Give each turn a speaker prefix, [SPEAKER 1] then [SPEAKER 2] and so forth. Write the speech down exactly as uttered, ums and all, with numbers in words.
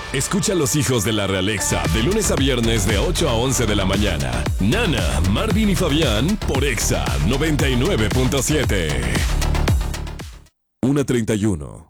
[SPEAKER 1] Escucha a los hijos de la Realexa de lunes a viernes de ocho a once de la mañana. Nana, Marvin y Fabián por Exa noventa y nueve punto siete. una treinta y uno.